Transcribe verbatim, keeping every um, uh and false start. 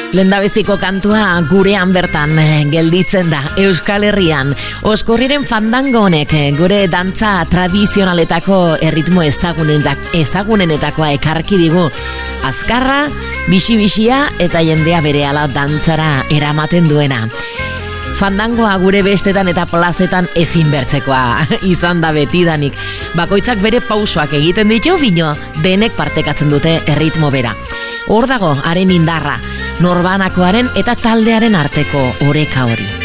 Lehendabiziko kantua gurean bertan gelditzen da, Euskal Herrian. Oskorriren fandango honek gure dantza tradizionaletako erritmo ezagunenetakoa ekarki digu. Azkarra, bixi-bixia eta jendea berehala dantzara eramaten duena. Fandangoa gure bestetan eta plazetan ezin bertzekoa izan da betidanik. Bakoitzak bere pausoak egiten ditu, bino denek partekatzen dute erritmo bera. Hor dago haren indarra, norbanakoaren eta taldearen arteko oreka hori.